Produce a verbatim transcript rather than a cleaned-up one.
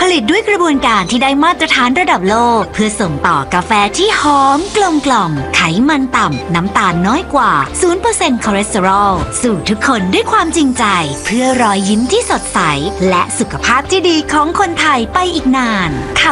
ลิตด้วยกระบวนการที่ได้มาตรฐานระดับโลกเพื่อส่งต่อกาแฟที่หอมกลมกล่อมไขมันต่ำน้ำตาลน้อยกว่า ศูนย์เปอร์เซ็นต์ คอเลสเตอรอลสู่ทุกคนด้วยความจริงใจเพื่อรอยยิ้มที่สดใสและสุขภาพที่ดีของคนไทยไปอีกนาน